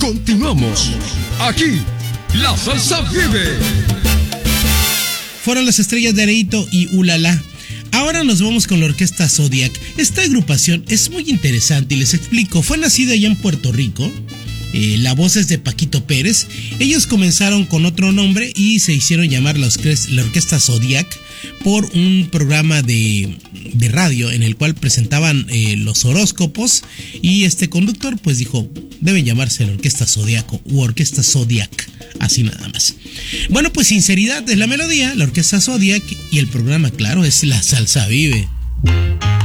Continuamos. Aquí, la salsa vive. Fueron las Estrellas de Areito y Ulala. Ahora nos vamos con la Orquesta Zodiac. Esta agrupación es muy interesante y les explico. Fue nacida allá en Puerto Rico. La voz es de Paquito Pérez. Ellos comenzaron con otro nombre y se hicieron llamar la Orquesta Zodiac por un programa de radio en el cual presentaban los horóscopos, y este conductor pues dijo, deben llamarse la Orquesta Zodiaco u Orquesta Zodiac, así nada más. Bueno, pues sinceridad es la melodía, la Orquesta Zodiac, y el programa, claro, es La Salsa Vive.